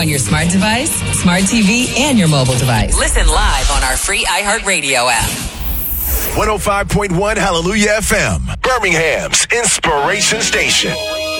on your smart device, smart TV, and your mobile device. Listen live on our free iHeartRadio app. 105.1 Hallelujah FM, Birmingham's Inspiration Station.